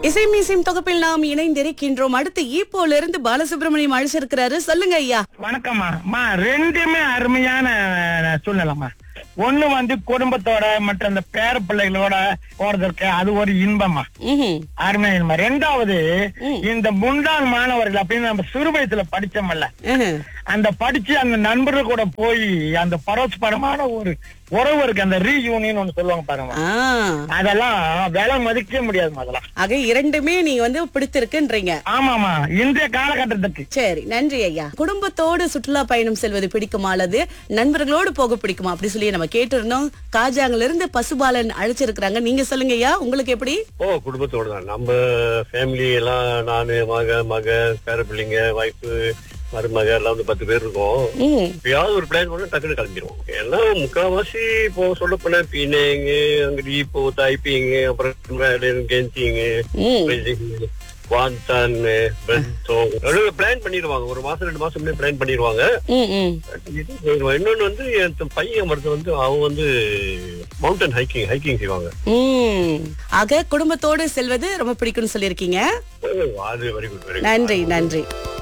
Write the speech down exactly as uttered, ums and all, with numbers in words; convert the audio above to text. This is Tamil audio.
இசை மீசிம் தொகுப்பில் நாம் இணைந்திருக்கின்றோம். அடுத்து ஈப்போல இருந்து பாலசுப்ரமணியம் அழைச்சிருக்கிறாரு. சொல்லுங்க ஐயா. வணக்கம்மா. அம்மா, ரெண்டுமே அருமையான சூழ்நிலைம்மா. ஒண்ணு வந்து குடும்பத்தோட மற்றும் அந்த பேர பிள்ளைகளோட போறதற்கு அது ஒரு இன்பமா, அருமையா இன்பம். ரெண்டாவது, இந்த முன்னாள் மாணவர்கள் அப்படின்னு நம்ம சிறு வயசுல படிச்சோம்ல, அந்த படிச்சு அந்த நண்பர்கள் கூட போய் அந்த பரஸ்பரமான ஒரு உறவு இருக்கு, அந்த ரீயூனியன் ஒண்ணு சொல்லுவாங்க பாருங்க, அதெல்லாம் விலை மதிக்க முடியாது. அதெல்லாம் ஆக இரண்டுமே நீங்க வந்து பிடித்திருக்குன்றீங்க. ஆமாமா, இன்றைய காலகட்டத்துக்கு. சரி, நன்றி ஐயா. குடும்பத்தோடு சுற்றுலா பயணம் செல்வது பிடிக்குமா அல்லது நண்பர்களோடு போக பிடிக்குமா அப்படி சொல்லி நம்ம கேட்டிருந்தோம். காஜாங்கல இருந்து பசுபாலன் அழைச்சிருக்கிறாங்க. நீங்க சொல்லுங்க ஐயா, உங்களுக்கு எப்படி? ஓ, குடும்பத்தோட தான். நம்ம ஃபேமிலி எல்லாம், நானு, மக மக பேர பிள்ளைங்க, வைஃப், மருமக எல்லாம் வந்து பத்து பேர் இருக்கோம். எப்பயாவது ஒரு பிளான் பண்ண டக்குனு கிளம்பிடுவோம். ஏன்னா முக்கால்வாசி இப்போ சொல்ல போன பீனேங்க, அங்கிட்டு இப்போ தாய்ப்பீங்க, அப்புறம் கெஞ்சிங்க, வான்தான், பிளான் பண்ணிடுவாங்க. ஒரு மாசம் ரெண்டு மாசம் முன்னாடி பிளான் பண்ணிடுவாங்க. இன்னொன்னு வந்து என் பையன் மருத்துவ வந்து அவங்க வந்து மவுண்டன் ஹைக்கிங் ஹைக்கிங் செய்வாங்க. ஆக குடும்பத்தோடு செல்வது ரொம்ப பிடிக்கும்னு சொல்லியிருக்கீங்க. அது வெரி குட். நன்றி நன்றி.